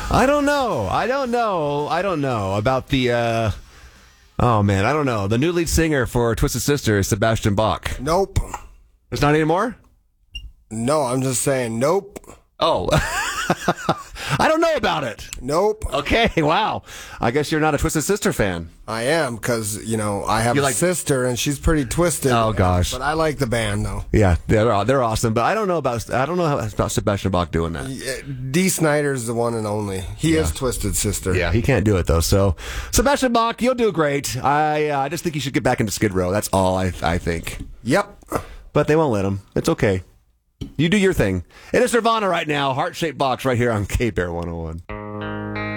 I don't know about the, oh man, I don't know. The new lead singer for Twisted Sister is Sebastian Bach. Nope. There's not anymore? No, I'm just saying nope. Oh. I don't know about it. Nope. Okay, wow. I guess you're not a Twisted Sister fan. I am, because, I have a sister, and she's pretty twisted. Oh, gosh. But I like the band, though. Yeah, they're awesome, but I don't know about Sebastian Bach doing that. Dee Snider's the one and only. He is Twisted Sister. Yeah, he can't do it, though. So, Sebastian Bach, you'll do great. I just think you should get back into Skid Row. That's all I think. Yep. But they won't let him. It's okay. You do your thing. It is Nirvana right now. Heart-shaped box right here on K-Bear 101.